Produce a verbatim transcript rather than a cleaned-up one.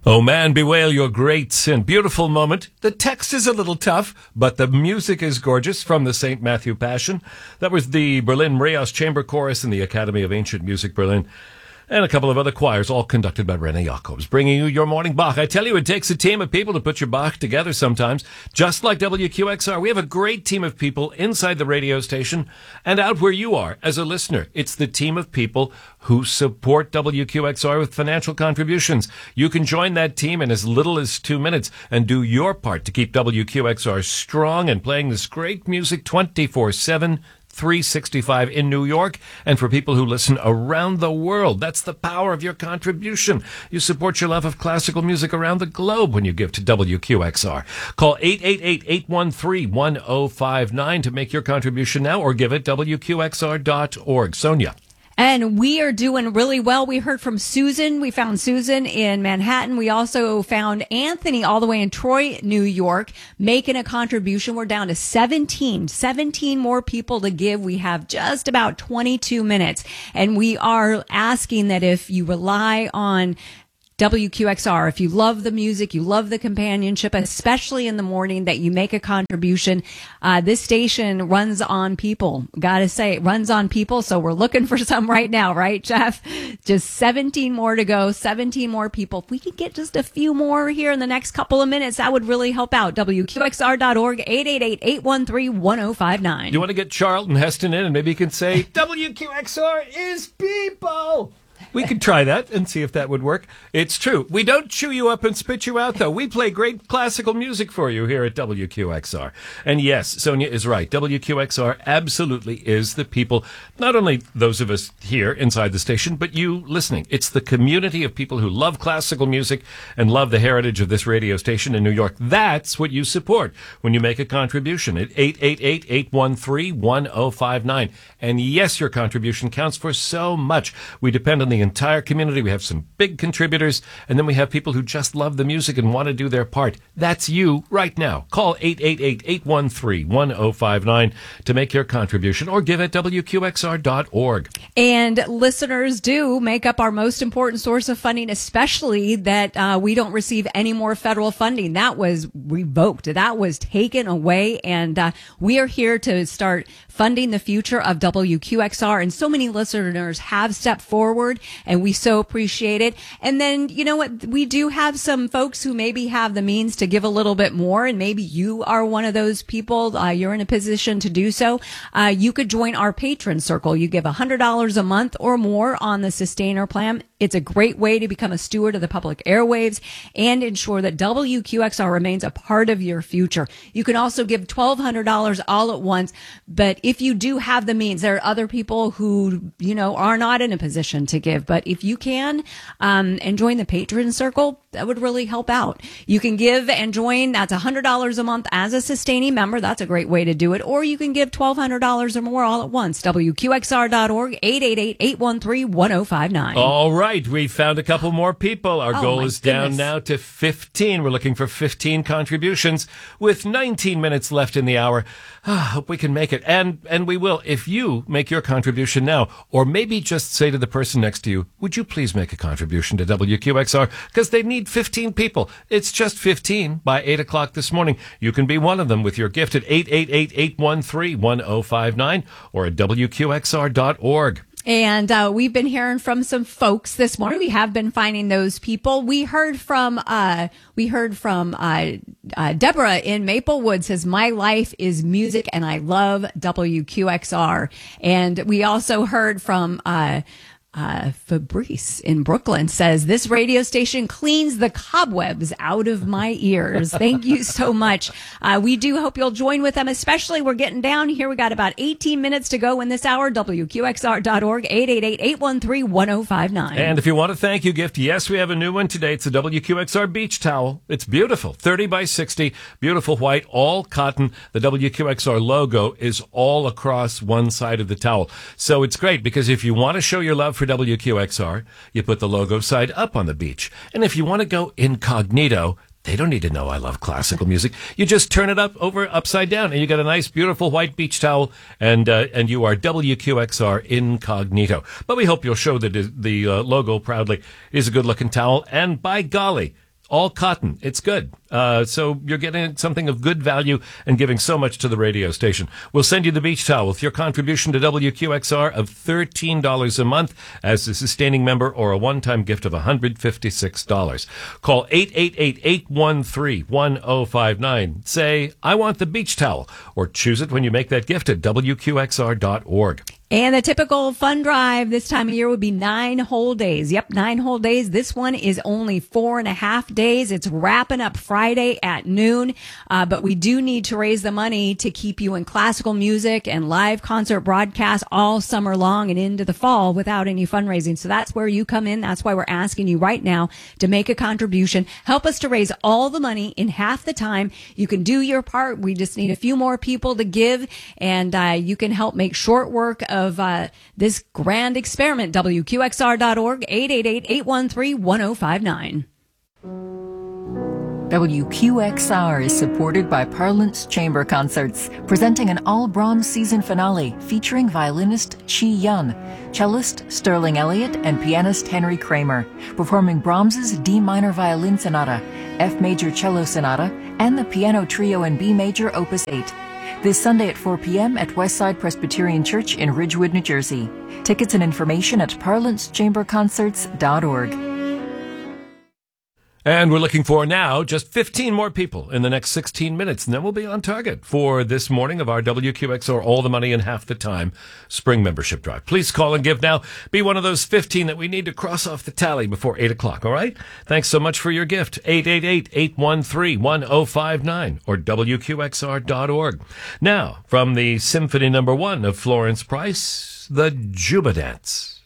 Oh man, bewail your great sin. Beautiful moment. The text is a little tough, but the music is gorgeous from the Saint Matthew Passion. That was the Berlin Rios Chamber Chorus and the Academy of Ancient Music Berlin. And a couple of other choirs, all conducted by Rene Jacobs, bringing you your morning Bach. I tell you, it takes a team of people to put your Bach together sometimes. Just like W Q X R, we have a great team of people inside the radio station and out where you are as a listener. It's the team of people who support W Q X R with financial contributions. You can join that team in as little as two minutes and do your part to keep W Q X R strong and playing this great music twenty-four seven. three sixty-five in New York, and for people who listen around the world. That's the power of your contribution. You support your love of classical music around the globe when you give to W Q X R. Call eight eight eight, eight one three, one zero five nine to make your contribution now, or give at W Q X R dot org. Sonia. And we are doing really well. We heard from Susan. We found Susan in Manhattan. We also found Anthony all the way in Troy, New York, making a contribution. We're down to seventeen, seventeen more people to give. We have just about twenty-two minutes. And we are asking that if you rely on W Q X R, if you love the music, you love the companionship, especially in the morning, that you make a contribution. Uh, this station runs on people. Gotta say, it runs on people. So we're looking for some right now, right, Jeff? Just seventeen more to go, seventeen more people. If we could get just a few more here in the next couple of minutes, that would really help out. W Q X R dot org, eight eight eight, eight one three, one zero five nine. You want to get Charlton Heston in, and maybe you can say, W Q X R is people. We could try that and see if that would work. It's true. We don't chew you up and spit you out, though. We play great classical music for you here at W Q X R. And yes, Sonia is right. W Q X R absolutely is the people, not only those of us here inside the station, but you listening. It's the community of people who love classical music and love the heritage of this radio station in New York. That's what you support when you make a contribution at eight eight eight, eight one three, one zero five nine. And yes, your contribution counts for so much. We depend on the entire community. We have some big contributors, and then we have people who just love the music and want to do their part. That's you right now. Call eight eight eight, eight one three, one zero five nine to make your contribution, or give at W Q X R dot org. And listeners do make up our most important source of funding, especially that uh, we don't receive any more federal funding. That was revoked. That was taken away, and uh, we are here to start funding the future of W Q X R, and so many listeners have stepped forward, and we so appreciate it. And then, you know what, we do have some folks who maybe have the means to give a little bit more, and maybe you are one of those people. Uh, you're in a position to do so. Uh, you could join our patron circle. You give one hundred dollars a month or more on the Sustainer plan. It's a great way to become a steward of the public airwaves and ensure that W Q X R remains a part of your future. You can also give twelve hundred dollars all at once, but if you do have the means, there are other people who, you know, are not in a position to give. But if you can, um, and join the patron circle, that would really help out. You can give and join. That's one hundred dollars a month as a sustaining member. That's a great way to do it. Or you can give twelve hundred dollars or more all at once. W Q X R dot org, eight eight eight, eight one three, one zero five nine. All right. We found a couple more people. Our oh, goal is down goodness. now to fifteen. We're looking for fifteen contributions with nineteen minutes left in the hour. Ah, hope we can make it. And and we will. If you make your contribution now, or maybe just say to the person next to you, would you please make a contribution to W Q X R? Because they need fifteen people. It's just fifteen by eight o'clock this morning. You can be one of them with your gift at eight eight eight, eight one three, one zero five nine or at W Q X R dot org. And uh, we've been hearing from some folks this morning. We have been finding those people. We heard from uh, we heard from uh, uh, Deborah in Maplewood. Says, my life is music, and I love W Q X R. And we also heard from Uh, Uh, Fabrice in Brooklyn. Says, this radio station cleans the cobwebs out of my ears. Thank you so much. Uh, we do hope you'll join with them, especially we're getting down here. We got about eighteen minutes to go in this hour. W Q X R dot org, eight eight eight, eight one three, one zero five nine. And if you want a thank you gift, yes, we have a new one today. It's a W Q X R beach towel. It's beautiful. thirty by sixty, beautiful white, all cotton. The W Q X R logo is all across one side of the towel. So it's great because if you want to show your love for W Q X R, you put the logo side up on the beach. And if you want to go incognito, they don't need to know I love classical music. You just turn it up over upside down, and you got a nice, beautiful white beach towel, and uh, and you are W Q X R incognito. But we hope you'll show the the uh, logo proudly. It is a good-looking towel, and by golly, all cotton. It's good. Uh, so you're getting something of good value and giving so much to the radio station. We'll send you the beach towel with your contribution to W Q X R of thirteen dollars a month as a sustaining member, or a one-time gift of one hundred fifty-six dollars. Call eight eight eight, eight one three, one oh five nine. Say, I want the beach towel, or choose it when you make that gift at W Q X R dot org. And the typical fund drive this time of year would be nine whole days. Yep, nine whole days. This one is only four and a half days. It's wrapping up Friday at noon. Uh, but we do need to raise the money to keep you in classical music and live concert broadcasts all summer long and into the fall without any fundraising. So that's where you come in. That's why we're asking you right now to make a contribution. Help us to raise all the money in half the time. You can do your part. We just need a few more people to give, and uh, you can help make short work of of uh, this grand experiment. W Q X R dot org, eight eight eight, eight one three, one oh five nine. W Q X R is supported by Parlance Chamber Concerts, presenting an all-Brahms season finale featuring violinist Chi Yun, cellist Sterling Elliott, and pianist Henry Kramer, performing Brahms's D minor violin sonata, F major cello sonata, and the piano trio in B major opus eight. This Sunday at four p.m. at Westside Presbyterian Church in Ridgewood, New Jersey. Tickets and information at parlance chamber concerts dot org. And we're looking for now just fifteen more people in the next sixteen minutes, and then we'll be on target for this morning of our W Q X R All the Money in Half the Time Spring Membership Drive. Please call and give now. Be one of those fifteen that we need to cross off the tally before eight o'clock, all right? Thanks so much for your gift. eight eight eight, eight one three, one oh five nine or W Q X R dot org. Now, from the Symphony Number One of Florence Price, the Juba Dance.